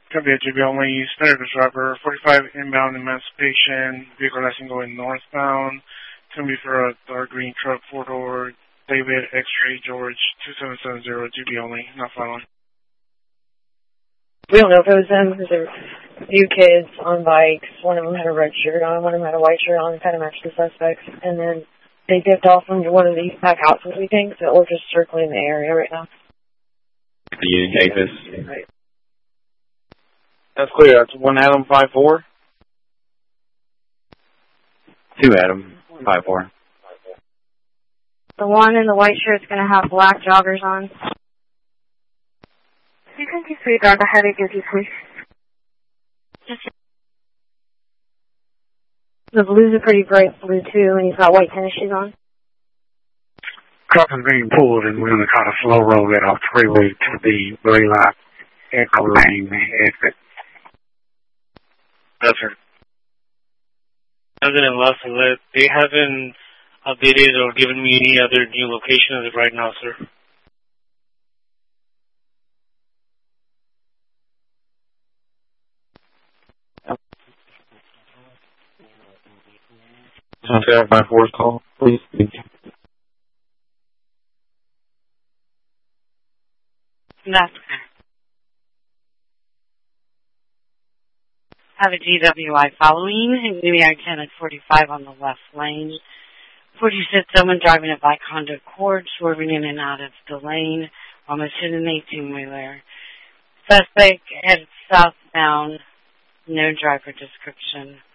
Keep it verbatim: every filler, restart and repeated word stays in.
Copy at J B only. Standard driver, forty-five inbound Emancipation. Vehicle license going northbound. It's going to be for a dark green truck, four-door, David X-ray George, two seven seven zero, G B only, not following. We don't know if it was them, because there were a few kids on bikes. One of them had a red shirt on, one of them had a white shirt on, kind of matched the suspects. And then they dipped off into one of these pack houses, we think, so we're just circling the area right now. You take this. Right. That's clear. That's one Adam five four. Two Adam five four. The one in the white shirt's going to have black joggers on. You can disregard the headache if you please. The blue's a pretty bright blue too, and he's got white tennis shoes on. Truck is being pulled, and we're going to try to slow roll it off the freeway to the green light Echo Lane exit. That's her. President Lassalet, they haven't updated or given me any other new location as of right now, sir. Contact my force call, please. That's okay. Have a D W I following, and give me our ten at forty-five on the left lane. forty-six, someone driving a bike Honda Accord, swerving in and out of the lane, almost hit an eighteen-wheeler. Suspect headed southbound, no driver description.